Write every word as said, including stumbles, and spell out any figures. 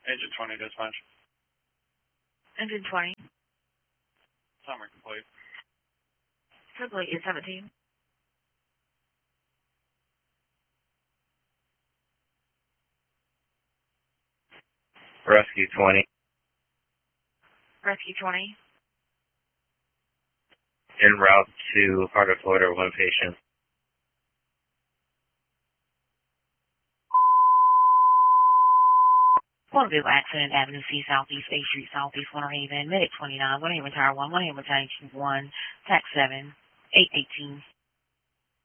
Agent twenty dispatch. Engine twenty. Summary complete. Triple eight is seventeen. Rescue twenty. Rescue twenty. En route to Heart of Florida, one patient. Porterville accident, Avenue C, Southeast State Street, Southeast Winter Haven, Medic twenty-nine, one Haven Tower one, one Haven Tower one, Tax seven, eight eighteen.